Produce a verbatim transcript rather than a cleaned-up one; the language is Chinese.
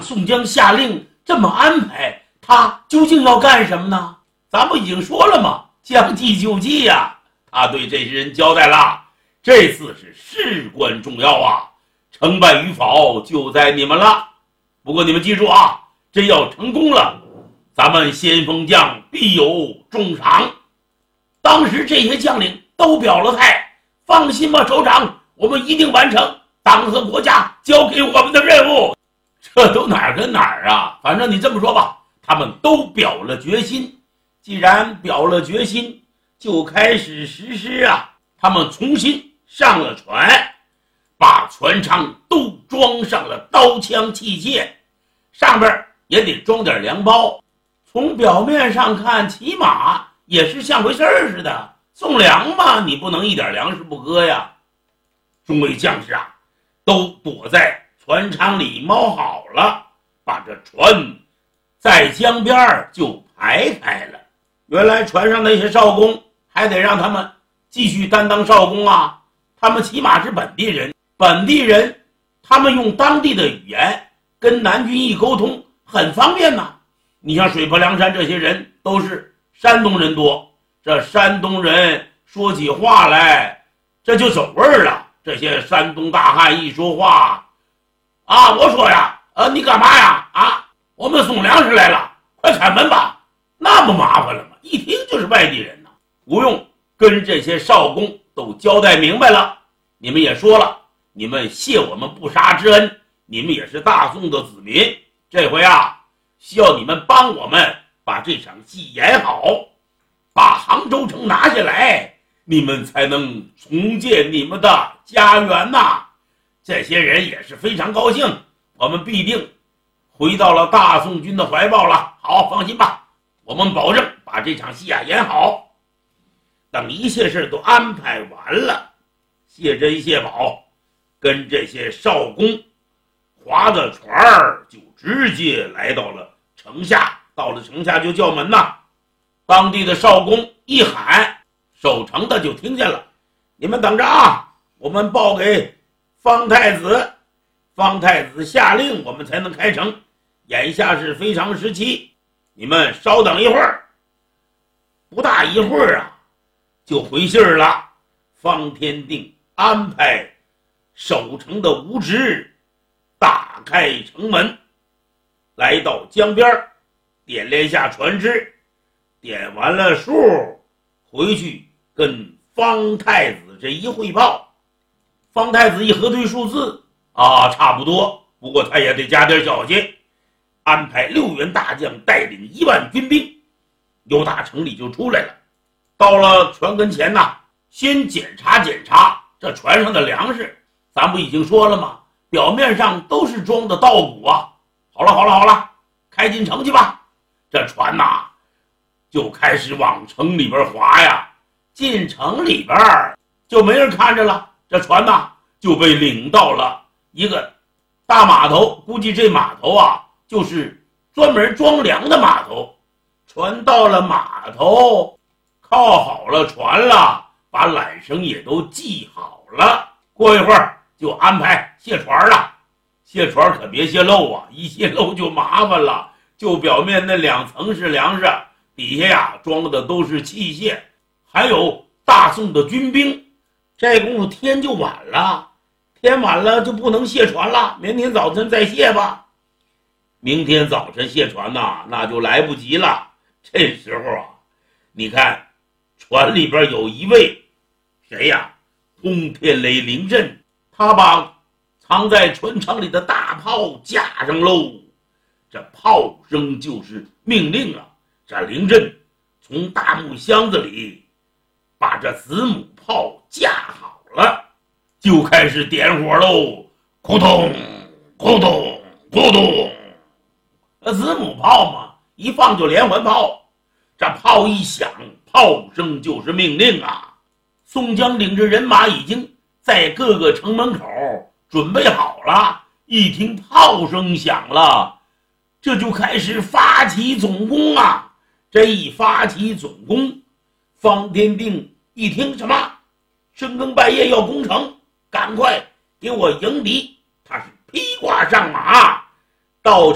宋江下令这么安排，他究竟要干什么呢？咱们已经说了嘛，将计就计呀、啊。他对这些人交代了，这次是事关重要啊，成败与否就在你们了。不过你们记住啊，真要成功了，咱们先锋将必有重赏。当时这些将领都表了态，放心吧，首长，我们一定完成党和国家交给我们的任务。这都哪儿跟哪儿啊？反正你这么说吧，他们都表了决心。既然表了决心，就开始实施啊！他们重新上了船，把船舱都装上了刀枪器械，上边也得装点粮包。从表面上看，起码也是像回事儿似的，送粮嘛，你不能一点粮食不割呀。众位将士啊，都躲在船舱里猫好了，把这船在江边就排开了。原来船上那些少工还得让他们继续担当少工啊，他们起码是本地人，本地人他们用当地的语言跟南军一沟通很方便呐、啊。你像水泊梁山这些人都是山东人多，这山东人说起话来这就走味儿了。这些山东大汉一说话啊，我说呀，呃，你干嘛呀？啊，我们送粮食来了，快开门吧。那么麻烦了吗？一听就是外地人呐、啊，不用跟这些少工都交代明白了。你们也说了，你们谢我们不杀之恩，你们也是大宋的子民，这回啊，需要你们帮我们把这场戏演好，把杭州城拿下来，你们才能重建你们的家园呐。这些人也是非常高兴，我们必定回到了大宋军的怀抱了。好，放心吧，我们保证把这场戏啊演好。等一切事都安排完了，谢珍谢宝跟这些少工划着船儿就直接来到了城下。到了城下就叫门呐，当地的少工一喊，守城的就听见了，你们等着啊，我们报给方太子，方太子下令我们才能开城，眼下是非常时期，你们稍等一会儿。不大一会儿啊，就回信儿了。方天定安排守城的吴直打开城门，来到江边，点了一下船只，点完了数，回去跟方太子这一汇报。方太子一核对数字啊，差不多，不过他也得加点小心，安排六员大将带领一万军兵由大城里就出来了。到了船跟前呐，先检查检查这船上的粮食，咱不已经说了吗？表面上都是装的稻谷啊。好了好了好了，开进城去吧。这船呐就开始往城里边划呀。进城里边就没人看着了，这船呐就被领到了一个大码头，估计这码头啊就是专门装粮的码头。船到了码头，靠好了船了，把缆绳也都系好了。过一会儿就安排卸船了。卸船可别泄漏啊，一泄漏就麻烦了。就表面那两层是粮食，底下呀装的都是器械，还有大宋的军兵。这功夫天就晚了，天晚了就不能卸船了，明天早晨再卸吧。明天早晨卸船呐，那就来不及了。这时候啊，你看船里边有一位谁呀？轰天雷凌震，他把藏在船舱里的大炮架上喽。这炮声就是命令啊！这凌震从大木箱子里把这子母炮架好了，就开始点火喽！咕咚咕咚咕咚，子母炮嘛，一放就连环炮。这炮一响，炮声就是命令啊！宋江领着人马已经在各个城门口准备好了，一听炮声响了，这就开始发起总攻啊！这一发起总攻，方天定一听什么深更半夜要攻城，赶快给我迎敌！他是披挂上马到